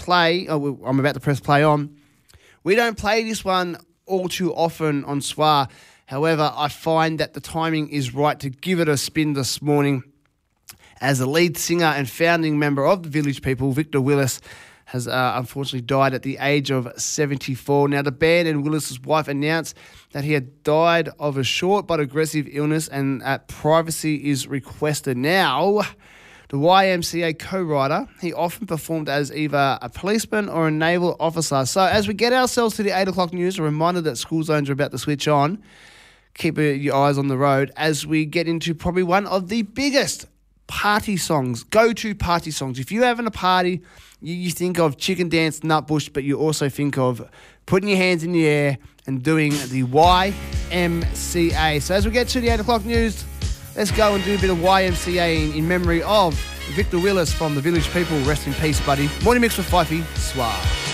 play. I'm about to press play on. We don't play this one all too often on SWR. However, I find that the timing is right to give it a spin this morning, as the lead singer and founding member of the Village People, Victor Willis, has unfortunately died at the age of 74. Now, the band and Willis's wife announced that he had died of a short but aggressive illness and that privacy is requested. Now, the YMCA co-writer, he often performed as either a policeman or a naval officer. So as we get ourselves to the 8 o'clock news, a reminder that school zones are about to switch on. Keep your eyes on the road as we get into probably one of the biggest party songs, go-to party songs. If you're having a party, you think of Chicken Dance, Nutbush, but you also think of putting your hands in the air and doing the YMCA. So as we get to the 8 o'clock news, let's go and do a bit of YMCA in memory of Victor Willis from the Village People. Rest in peace, buddy. Morning Mix with Fifey, SWR.